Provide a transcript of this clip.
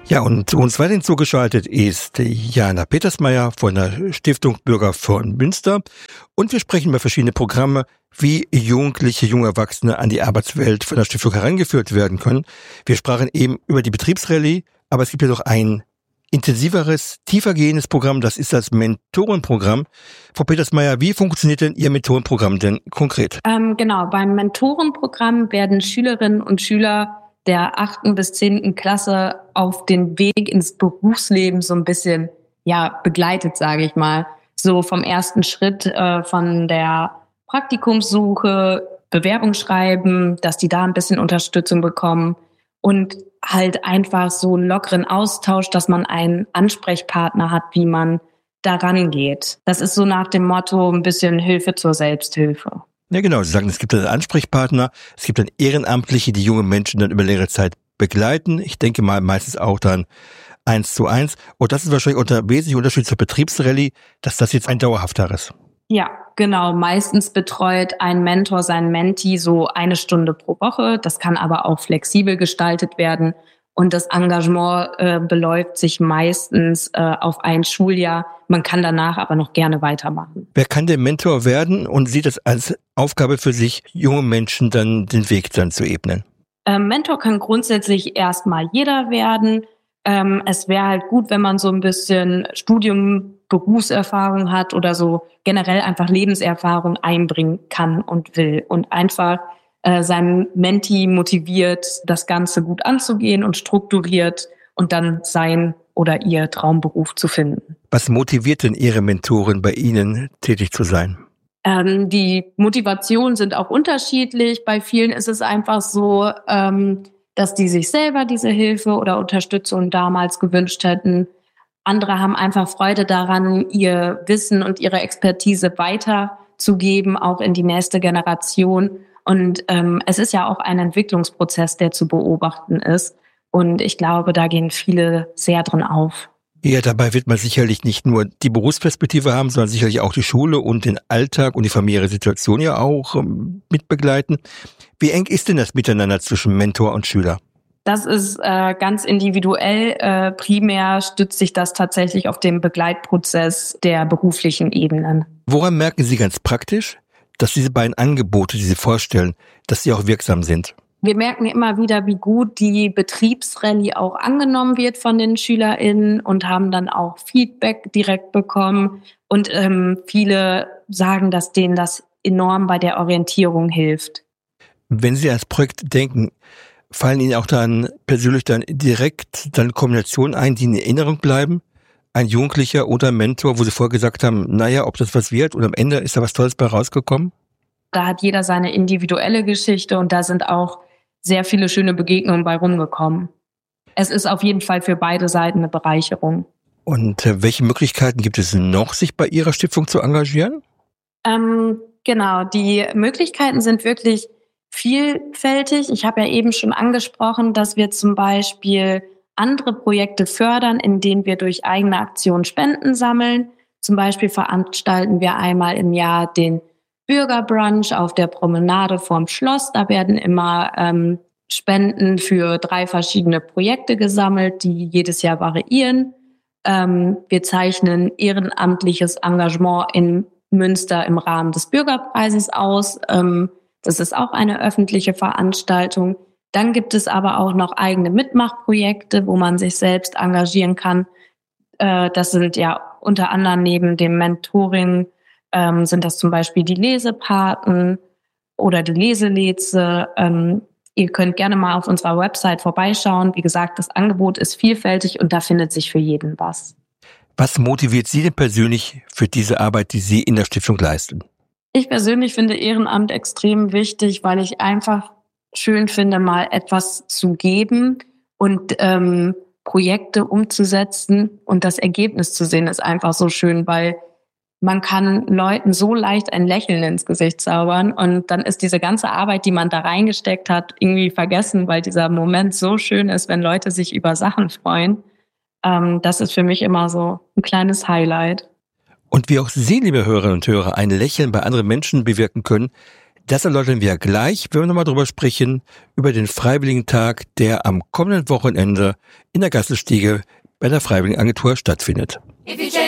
Ja, und uns weiterhin zugeschaltet ist Jana Petersmeier von der Stiftung Bürger von Münster. Und wir sprechen über verschiedene Programme, wie Jugendliche, junge Erwachsene an die Arbeitswelt von der Stiftung herangeführt werden können. Wir sprachen eben über die Betriebsrallye, aber es gibt ja noch ein intensiveres, tiefergehendes Programm, das ist das Mentorenprogramm. Frau Petersmeier, wie funktioniert denn Ihr Mentorenprogramm denn konkret? Genau, beim Mentorenprogramm werden Schülerinnen und Schüler der 8. bis 10. Klasse auf den Weg ins Berufsleben so ein bisschen begleitet, sage ich mal. So vom ersten Schritt von der Praktikumssuche, Bewerbung schreiben, dass die da ein bisschen Unterstützung bekommen und halt einfach so einen lockeren Austausch, dass man einen Ansprechpartner hat, wie man da rangeht. Das ist so nach dem Motto ein bisschen Hilfe zur Selbsthilfe. Ja, genau. Sie sagen, es gibt einen Ansprechpartner, es gibt dann Ehrenamtliche, die junge Menschen dann über längere Zeit begleiten. Ich denke mal meistens auch dann 1:1. Und das ist wahrscheinlich unter wesentlicher Unterschied zur Betriebsrallye, dass das jetzt ein dauerhafteres. Ja, genau. Meistens betreut ein Mentor seinen Mentee so 1 Stunde pro Woche. Das kann aber auch flexibel gestaltet werden. Und das Engagement beläuft sich meistens auf ein Schuljahr. Man kann danach aber noch gerne weitermachen. Wer kann der Mentor werden und sieht es als Aufgabe für sich, junge Menschen dann den Weg dann zu ebnen? Mentor kann grundsätzlich erstmal jeder werden. Es wäre halt gut, wenn man so ein bisschen Studium, Berufserfahrung hat oder so generell einfach Lebenserfahrung einbringen kann und will und einfach seinen Mentee motiviert, das Ganze gut anzugehen und strukturiert und dann sein oder ihr Traumberuf zu finden. Was motiviert denn Ihre Mentoren, bei Ihnen tätig zu sein? Die Motivationen sind auch unterschiedlich. Bei vielen ist es einfach so, dass die sich selber diese Hilfe oder Unterstützung damals gewünscht hätten. Andere haben einfach Freude daran, ihr Wissen und ihre Expertise weiterzugeben, auch in die nächste Generation. Und es ist ja auch ein Entwicklungsprozess, der zu beobachten ist. Und ich glaube, da gehen viele sehr drin auf. Ja, dabei wird man sicherlich nicht nur die Berufsperspektive haben, sondern sicherlich auch die Schule und den Alltag und die familiäre Situation ja auch mitbegleiten. Wie eng ist denn das Miteinander zwischen Mentor und Schüler? Das ist ganz individuell. Primär stützt sich das tatsächlich auf den Begleitprozess der beruflichen Ebenen. Woran merken Sie ganz praktisch, dass diese beiden Angebote, die Sie vorstellen, dass sie auch wirksam sind? Wir merken immer wieder, wie gut die Betriebsrallye auch angenommen wird von den SchülerInnen und haben dann auch Feedback direkt bekommen. Und viele sagen, dass denen das enorm bei der Orientierung hilft. Wenn Sie ans Projekt denken, fallen Ihnen auch dann persönlich dann direkt dann Kombinationen ein, die in Erinnerung bleiben? Ein Jugendlicher oder ein Mentor, wo Sie vorher gesagt haben, naja, ob das was wird und am Ende ist da was Tolles bei rausgekommen? Da hat jeder seine individuelle Geschichte und da sind auch sehr viele schöne Begegnungen bei rumgekommen. Es ist auf jeden Fall für beide Seiten eine Bereicherung. Und welche Möglichkeiten gibt es noch, sich bei Ihrer Stiftung zu engagieren? Genau, die Möglichkeiten sind wirklich vielfältig. Ich habe ja eben schon angesprochen, dass wir zum Beispiel andere Projekte fördern, in denen wir durch eigene Aktionen Spenden sammeln. Zum Beispiel veranstalten wir einmal im Jahr den Bürgerbrunch auf der Promenade vorm Schloss. Da werden immer Spenden für 3 verschiedene Projekte gesammelt, die jedes Jahr variieren. Wir zeichnen ehrenamtliches Engagement in Münster im Rahmen des Bürgerpreises aus. Das ist auch eine öffentliche Veranstaltung. Dann gibt es aber auch noch eigene Mitmachprojekte, wo man sich selbst engagieren kann. Das sind ja unter anderem neben dem Mentoring sind das zum Beispiel die Lesepaten oder die Leseleze. Ihr könnt gerne mal auf unserer Website vorbeischauen. Wie gesagt, das Angebot ist vielfältig und da findet sich für jeden was. Was motiviert Sie denn persönlich für diese Arbeit, die Sie in der Stiftung leisten? Ich persönlich finde Ehrenamt extrem wichtig, weil ich einfach schön finde, mal etwas zu geben und Projekte umzusetzen und das Ergebnis zu sehen, ist einfach so schön, weil man kann Leuten so leicht ein Lächeln ins Gesicht zaubern und dann ist diese ganze Arbeit, die man da reingesteckt hat, irgendwie vergessen, weil dieser Moment so schön ist, wenn Leute sich über Sachen freuen. Das ist für mich immer so ein kleines Highlight. Und wie auch Sie, liebe Hörerinnen und Hörer, ein Lächeln bei anderen Menschen bewirken können, Das erläutern wir gleich, wenn wir nochmal drüber sprechen, über den Freiwilligentag, der am kommenden Wochenende in der Gastelstiege bei der Freiwilligenagentur stattfindet.